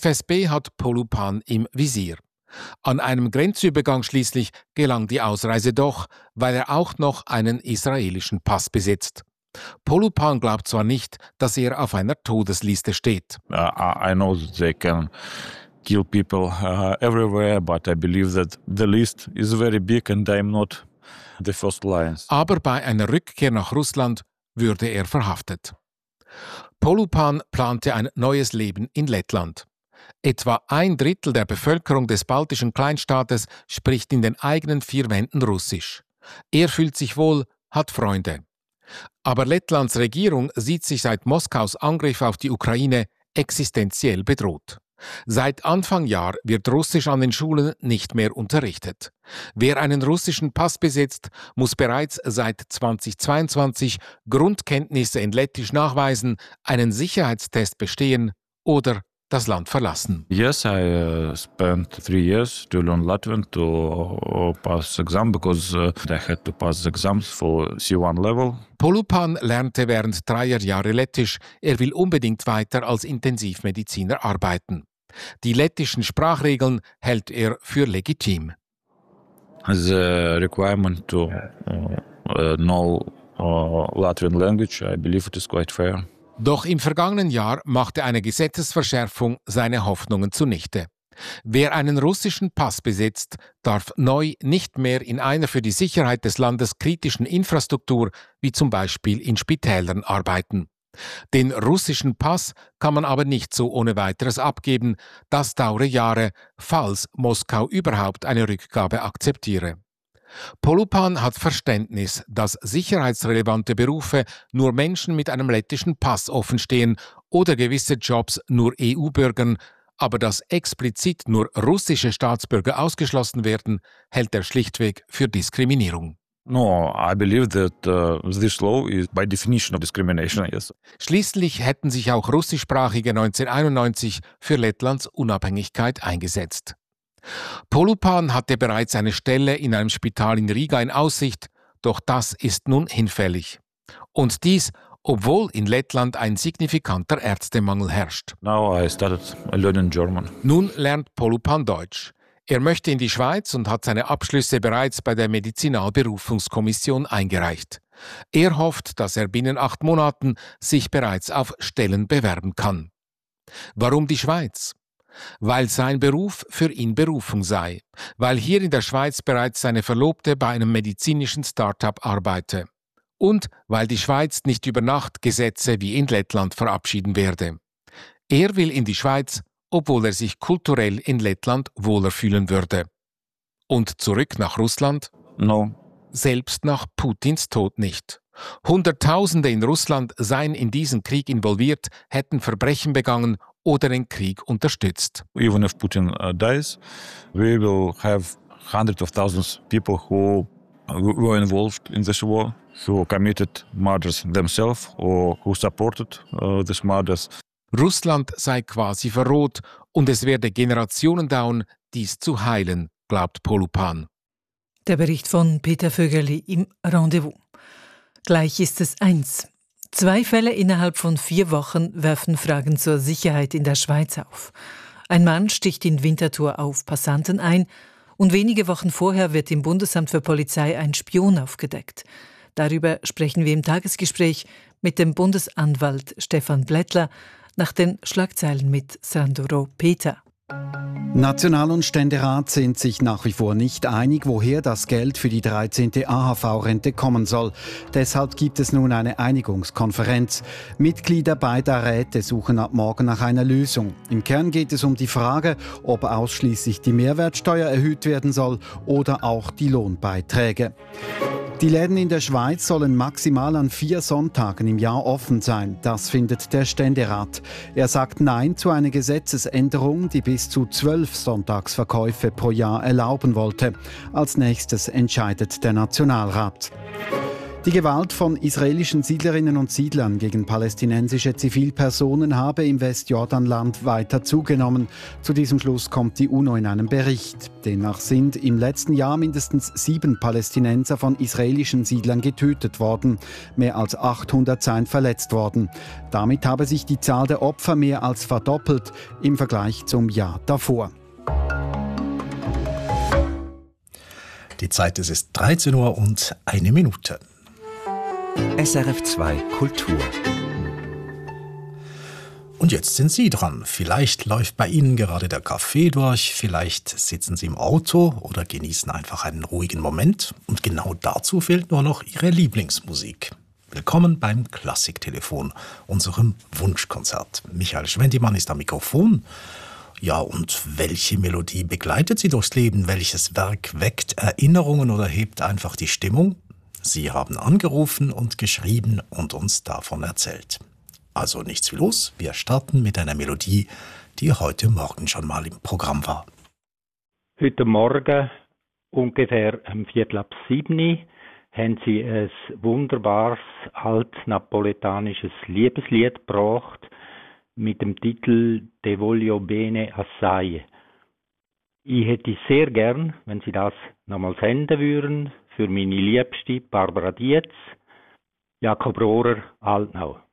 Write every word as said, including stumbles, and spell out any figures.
F S B hat Polupan im Visier. An einem Grenzübergang schließlich gelang die Ausreise doch, weil er auch noch einen israelischen Pass besitzt. Polupan glaubt zwar nicht, dass er auf einer Todesliste steht. Uh, I know that they can kill people uh, everywhere, but I believe that the list is very big and I'm not the first line. Aber bei einer Rückkehr nach Russland würde er verhaftet. Polupan plante ein neues Leben in Lettland. Etwa ein Drittel der Bevölkerung des baltischen Kleinstaates spricht in den eigenen vier Wänden Russisch. Er fühlt sich wohl, hat Freunde. Aber Lettlands Regierung sieht sich seit Moskaus Angriff auf die Ukraine existenziell bedroht. Seit Anfang Jahr wird Russisch an den Schulen nicht mehr unterrichtet. Wer einen russischen Pass besitzt, muss bereits seit zweitausendzweiundzwanzig Grundkenntnisse in Lettisch nachweisen, einen Sicherheitstest bestehen oder das Land verlassen. Yes, I uh, spent three years to learn Latvian to uh, pass exam because uh, I had to pass the exams for C one level. Polupan lernte während dreier Jahre Lettisch. Er will unbedingt weiter als Intensivmediziner arbeiten. Die lettischen Sprachregeln hält er für legitim. The requirement to uh, uh, know uh, Latvian language, I believe it is quite fair. Doch im vergangenen Jahr machte eine Gesetzesverschärfung seine Hoffnungen zunichte. Wer einen russischen Pass besitzt, darf neu nicht mehr in einer für die Sicherheit des Landes kritischen Infrastruktur, wie zum Beispiel in Spitälern, arbeiten. Den russischen Pass kann man aber nicht so ohne weiteres abgeben. Das dauere Jahre, falls Moskau überhaupt eine Rückgabe akzeptiere. Polupan hat Verständnis, dass sicherheitsrelevante Berufe nur Menschen mit einem lettischen Pass offenstehen oder gewisse Jobs nur E U-Bürgern, aber dass explizit nur russische Staatsbürger ausgeschlossen werden, hält er schlichtweg für Diskriminierung. No, I believe that uh, this law is by definition of discrimination, yes. Schließlich hätten sich auch Russischsprachige neunzehnhunderteinundneunzig für Lettlands Unabhängigkeit eingesetzt. Polupan hatte bereits eine Stelle in einem Spital in Riga in Aussicht, doch das ist nun hinfällig. Und dies, obwohl in Lettland ein signifikanter Ärztemangel herrscht. Now I started learning German. Nun lernt Polupan Deutsch. Er möchte in die Schweiz und hat seine Abschlüsse bereits bei der Medizinalberufungskommission eingereicht. Er hofft, dass er binnen acht Monaten sich bereits auf Stellen bewerben kann. Warum die Schweiz? Weil sein Beruf für ihn Berufung sei, weil hier in der Schweiz bereits seine Verlobte bei einem medizinischen Start-up arbeite und weil die Schweiz nicht über Nacht Gesetze wie in Lettland verabschieden werde. Er will in die Schweiz, obwohl er sich kulturell in Lettland wohler fühlen würde. Und zurück nach Russland? No. Selbst nach Putins Tod nicht. Hunderttausende in Russland seien in diesen Krieg involviert, hätten Verbrechen begangen oder den Krieg unterstützt. Even if Putin uh, dies, we will have hundreds of thousands of people who were involved in this war, who committed murders themselves or who supported uh, these murders. Russland sei quasi verroht und es werde Generationen dauern, dies zu heilen, glaubt Polupan. Der Bericht von Peter Vögerli im Rendezvous. Gleich ist es eins. Zwei Fälle innerhalb von vier Wochen werfen Fragen zur Sicherheit in der Schweiz auf. Ein Mann sticht in Winterthur auf Passanten ein und wenige Wochen vorher wird im Bundesamt für Polizei ein Spion aufgedeckt. Darüber sprechen wir im Tagesgespräch mit dem Bundesanwalt Stefan Blättler nach den Schlagzeilen mit Sandro Peter. National- und Ständerat sind sich nach wie vor nicht einig, woher das Geld für die dreizehnte A H V-Rente kommen soll. Deshalb gibt es nun eine Einigungskonferenz. Mitglieder beider Räte suchen ab morgen nach einer Lösung. Im Kern geht es um die Frage, ob ausschließlich die Mehrwertsteuer erhöht werden soll oder auch die Lohnbeiträge. Die Läden in der Schweiz sollen maximal an vier Sonntagen im Jahr offen sein. Das findet der Ständerat. Er sagt Nein zu einer Gesetzesänderung, die bis zu zwölf Sonntagsverkäufe pro Jahr erlauben wollte. Als nächstes entscheidet der Nationalrat. Die Gewalt von israelischen Siedlerinnen und Siedlern gegen palästinensische Zivilpersonen habe im Westjordanland weiter zugenommen. Zu diesem Schluss kommt die UNO in einem Bericht. Demnach sind im letzten Jahr mindestens sieben Palästinenser von israelischen Siedlern getötet worden. Mehr als achthundert seien verletzt worden. Damit habe sich die Zahl der Opfer mehr als verdoppelt im Vergleich zum Jahr davor. Die Zeit ist es dreizehn Uhr und eine Minute. S R F zwei Kultur. Und jetzt sind Sie dran. Vielleicht läuft bei Ihnen gerade der Kaffee durch, vielleicht sitzen Sie im Auto oder genießen einfach einen ruhigen Moment. Und genau dazu fehlt nur noch Ihre Lieblingsmusik. Willkommen beim Klassiktelefon, unserem Wunschkonzert. Michael Schwendimann ist am Mikrofon. Ja, und welche Melodie begleitet Sie durchs Leben? Welches Werk weckt Erinnerungen oder hebt einfach die Stimmung? Sie haben angerufen und geschrieben und uns davon erzählt. Also nichts wie los, wir starten mit einer Melodie, die heute Morgen schon mal im Programm war. Heute Morgen, ungefähr um Viertel ab sieben, haben Sie ein wunderbares, altnapoletanisches Liebeslied gebracht mit dem Titel «Te voglio bene assai». Ich hätte sehr gern, wenn Sie das nochmal senden würden, für meine Liebste Barbara Dietz, Jakob Rohrer, Altnau.